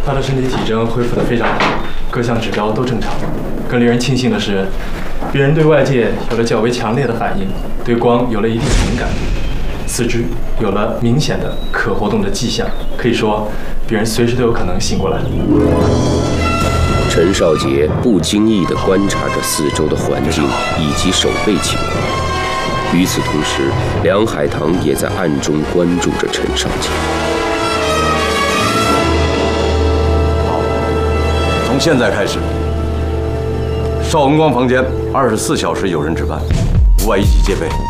他的身体体征恢复得非常好，各项指标都正常。更令人庆幸的是，别人对外界有了较为强烈的反应，对光有了一定的敏感度，四肢有了明显的可活动的迹象，可以说，别人随时都有可能醒过来。 陈少杰不经意地观察着四周的环境以及守备情况，与此同时，梁海棠也在暗中关注着陈少杰。 好，从现在开始，邵文光房间24小时有人值班，屋外一级戒备。